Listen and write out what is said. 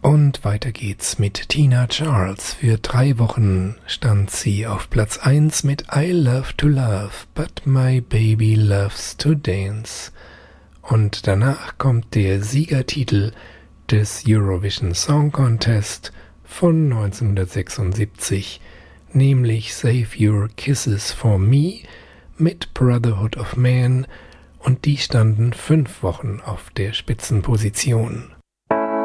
Und weiter geht's mit Tina Charles. Für 3 Wochen stand sie auf Platz 1 mit I Love to Love, but my baby loves to dance. Und danach kommt der Siegertitel des Eurovision Song Contest von 1976, nämlich Save Your Kisses for Me mit Brotherhood of Man, und die standen 5 Wochen auf der Spitzenposition.